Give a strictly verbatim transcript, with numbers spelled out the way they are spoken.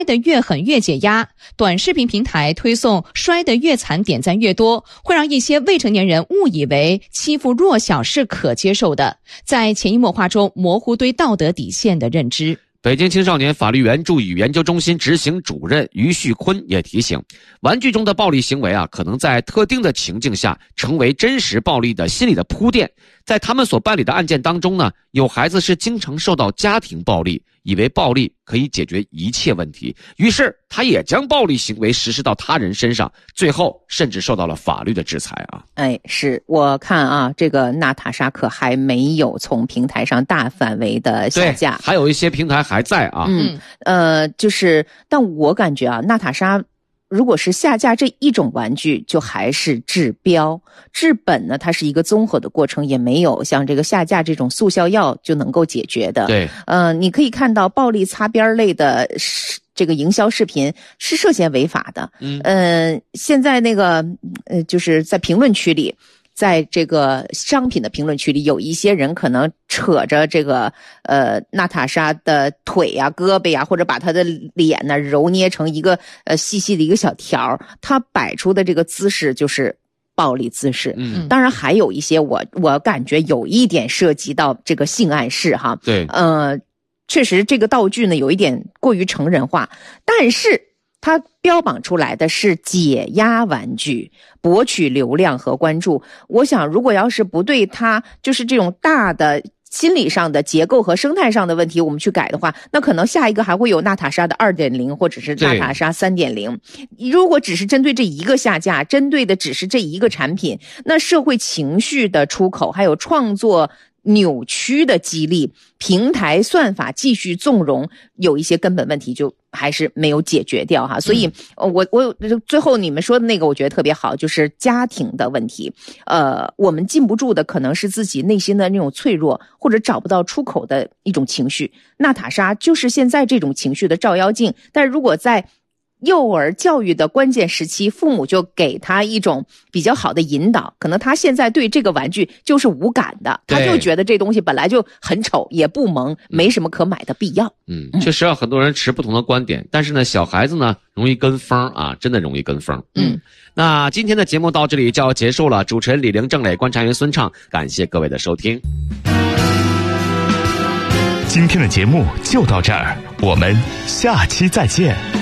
得越狠越解压，短视频平台推送摔得越惨点赞越多，会让一些未成年人误以为欺负弱小是可接受的，在潜移默化中模糊对道德底线的认知。 北京青少年法律援助与研究中心执行主任于旭坤也提醒，玩具中的暴力行为啊，可能在特定的情境下成为真实暴力的心理的铺垫。在他们所办理的案件当中呢，有孩子是经常受到家庭暴力，以为暴力可以解决一切问题，于是他也将暴力行为实施到他人身上，最后甚至受到了法律的制裁啊。 哎，是我看啊，这个娜塔莎可还没有从平台上大范围的下架， 还有一些平台还在啊。 嗯，呃，就是，但我感觉啊，娜塔莎如果是下架这一种玩具，就还是治标。治本呢，它是一个综合的过程，也没有像这个下架这种速效药就能够解决的。 对， 呃，你可以看到暴力擦边类的这个营销视频是涉嫌违法的。嗯，呃，现在那个呃，就是在评论区里。在这个商品的评论区里，有一些人可能扯着这个呃娜塔莎的腿呀、啊、胳膊呀、啊，或者把她的脸呢揉捏成一个呃细细的一个小条，她摆出的这个姿势就是暴力姿势。嗯，当然还有一些我我感觉有一点涉及到这个性暗示哈。 对， 呃，确实这个道具呢有一点过于成人化，但是它标榜出来的是解压玩具，博取流量和关注。我想如果要是不对它就是这种大的心理上的结构和生态上的问题我们去改的话，那可能下一个还会有娜塔莎的 二点零 或者是娜塔莎 三点零。 如果只是针对这一个下架，针对的只是这一个产品，那社会情绪的出口还有创作扭曲的激励，平台算法继续纵容，有一些根本问题就还是没有解决掉哈。所以我我最后你们说的那个我觉得特别好，就是家庭的问题。呃，我们禁不住的可能是自己内心的那种脆弱，或者找不到出口的一种情绪。娜塔莎就是现在这种情绪的照妖镜，但如果在幼儿教育的关键时期，父母就给他一种比较好的引导，可能他现在对这个玩具就是无感的，他就觉得这东西本来就很丑也不萌，没什么可买的必要。 嗯，确实啊，很多人持不同的观点，但是呢，小孩子呢容易跟风啊，真的容易跟风。嗯，那今天的节目到这里就要结束了，主持人李玲、郑磊、观察员孙畅，感谢各位的收听。 今天的节目就到这儿，我们下期再见。